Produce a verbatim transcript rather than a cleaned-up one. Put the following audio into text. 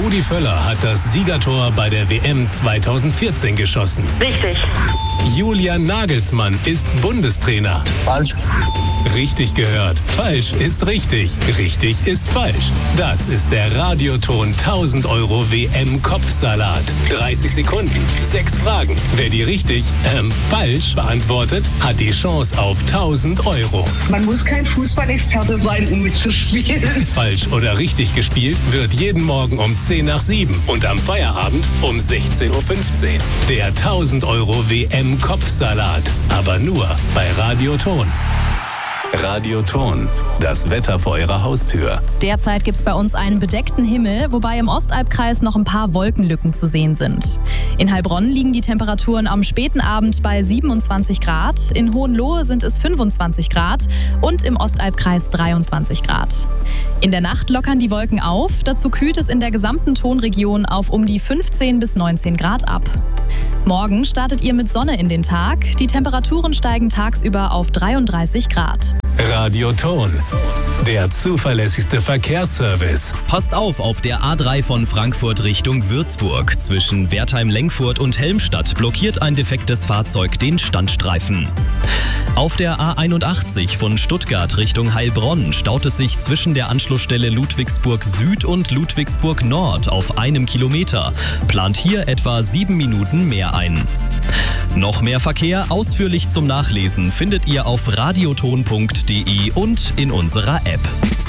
Rudi Völler hat das Siegertor bei der W M zweitausendvierzehn geschossen. Richtig. Julian Nagelsmann ist Bundestrainer. Falsch. Richtig gehört. Falsch ist richtig. Richtig ist falsch. Das ist der Radioton tausend Euro W M-Kopfsalat. dreißig Sekunden, sechs Fragen. Wer die richtig, ähm, falsch beantwortet, hat die Chance auf tausend Euro. Man muss kein Fußballexperte sein, um mitzuspielen. Falsch oder richtig gespielt wird jeden Morgen um zehn nach sieben und am Feierabend um sechzehn Uhr fünfzehn. Der tausend Euro W M-Kopfsalat. Aber nur bei Radioton. Radioton, das Wetter vor Ihrer Haustür. Derzeit gibt es bei uns einen bedeckten Himmel, wobei im Ostalbkreis noch ein paar Wolkenlücken zu sehen sind. In Heilbronn liegen die Temperaturen am späten Abend bei siebenundzwanzig Grad, in Hohenlohe sind es fünfundzwanzig Grad und im Ostalbkreis dreiundzwanzig Grad. In der Nacht lockern die Wolken auf, dazu kühlt es in der gesamten Tonregion auf um die fünfzehn bis neunzehn Grad ab. Morgen startet ihr mit Sonne in den Tag, die Temperaturen steigen tagsüber auf dreiunddreißig Grad. Radioton, der zuverlässigste Verkehrsservice. Passt auf auf der A drei von Frankfurt Richtung Würzburg. Zwischen Wertheim-Lenkfurt und Helmstadt blockiert ein defektes Fahrzeug den Standstreifen. Auf der A einundachtzig von Stuttgart Richtung Heilbronn staut es sich zwischen der Anschlussstelle Ludwigsburg Süd und Ludwigsburg Nord auf einem Kilometer. Plant hier etwa sieben Minuten mehr ein. Noch mehr Verkehr ausführlich zum Nachlesen findet ihr auf radioton punkt de und in unserer App.